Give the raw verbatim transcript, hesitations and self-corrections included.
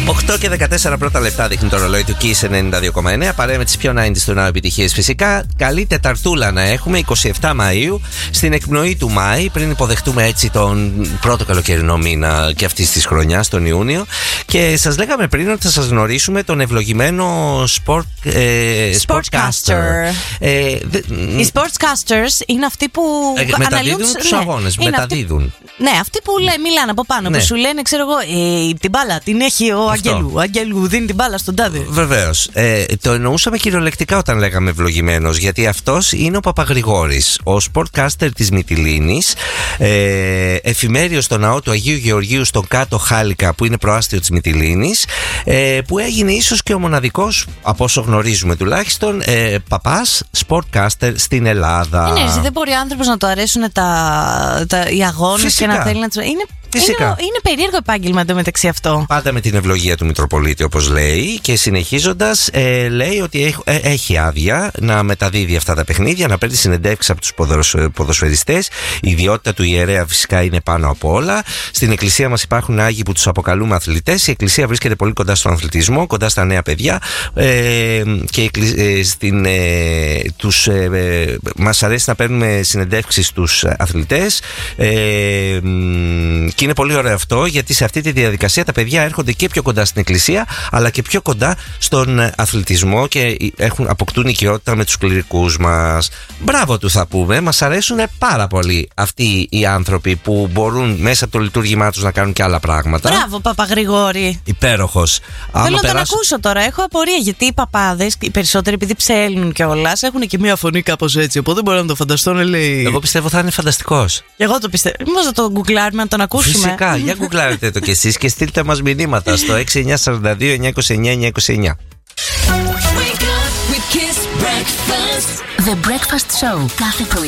οκτώ και δεκατέσσερα πρώτα λεπτά δείχνει το ρολόι του Kiss ενενήντα δύο κόμμα εννέα. Παρέα με τις πιο ενενήντα του Now επιτυχίες φυσικά. Καλή Τεταρτούλα να έχουμε, εικοστή εβδόμη Μαΐου, στην εκπνοή του Μάη, πριν υποδεχτούμε έτσι τον πρώτο καλοκαιρινό μήνα και αυτής της χρονιάς, τον Ιούνιο. Και σας λέγαμε πριν ότι θα σας γνωρίσουμε τον ευλογημένο sport, ε, sportcaster. Ε, δε, Οι sportscasters είναι αυτοί που ε, μεταδίδουν τους ναι, αγώνες, μεταδίδουν. Αυτοί, ναι, αυτοί που λέ, μιλάνε από πάνω, ναι. Που σου λένε, ξέρω εγώ, ε, την μπάλα την έχει ο Αγγέλου. Ο Αγγέλου δίνει την μπάλα στον τάδε. Βεβαίως. Ε, το εννοούσαμε κυριολεκτικά όταν λέγαμε ευλογημένος, γιατί αυτός είναι ο Παπαγρηγόρης, ο sportcaster της Μυτιλήνης, ε, εφημέριος στο ναό του Αγίου Γεωργίου στον Κάτω Χάλικα, που είναι προάστιο της Μυτιλήνης, ε, που έγινε ίσως και ο μοναδικός, από όσο γνωρίζουμε τουλάχιστον, ε, παπάς sportcaster στην Ελλάδα. Είναι, δεν μπορεί ο άνθρωπος να του αρέσουν τα, τα, οι αγώνες και να θέλει να τους... Είναι... Είναι, είναι περίεργο επάγγελμα εντωμεταξύ αυτό. Πάντα με την ευλογία του Μητροπολίτη, όπως λέει. Και συνεχίζοντας, ε, λέει ότι έχει, ε, έχει άδεια να μεταδίδει αυτά τα παιχνίδια, να παίρνει συνεντεύξεις από τους ποδοσ, ποδοσφαιριστές. Η ιδιότητα του ιερέα φυσικά είναι πάνω απ' όλα. Στην εκκλησία μας υπάρχουν άγιοι που τους αποκαλούμε αθλητές. Η εκκλησία βρίσκεται πολύ κοντά στον αθλητισμό, κοντά στα νέα παιδιά. Ε, και ε, στην, ε, τους, ε, ε, μας αρέσει να παίρνουμε συνεντεύξεις στους αθλητές. Ε, Και είναι πολύ ωραίο αυτό, γιατί σε αυτή τη διαδικασία τα παιδιά έρχονται και πιο κοντά στην εκκλησία, αλλά και πιο κοντά στον αθλητισμό και έχουν, αποκτούν οικειότητα με τους κληρικούς μας. Μπράβο του θα πούμε, μας αρέσουν πάρα πολύ αυτοί οι άνθρωποι που μπορούν μέσα από το λειτουργήμά τους να κάνουν και άλλα πράγματα. Μπράβο Παπαγρηγόρη. Υπέροχος. Θέλω να τον ακούσω τώρα, έχω απορία, γιατί οι παπάδες, οι περισσότεροι επειδή ψέλνουν κιόλας, έχουν και μία φωνή κάπως έτσι, οπότε μπορώ να το φανταστώ να λέει. Εγώ πιστεύω θα είναι φανταστικός. Εγώ το πιστεύω. Μήπως να το γκουγκλάρουμε, να τον ακούσουμε. Φυσικά, για γκουγκλάρετε το κι εσείς και στείλτε μας μηνύματα στο έξι εννιά τέσσερα δύο εννιά εννιά εννιά εννιά. The Breakfast Show κάθε πρωί